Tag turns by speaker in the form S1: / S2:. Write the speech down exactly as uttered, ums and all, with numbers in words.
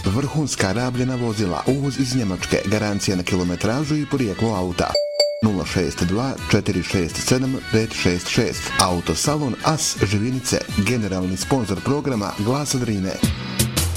S1: vrhunska rabljena vozila, uvoz iz Njemačke, garancija na kilometražu i porijeklo auta. nula šest dva četiri šest sedam pet šest šest. Autosalon As Živinice, generalni sponzor programa Glasa Drine.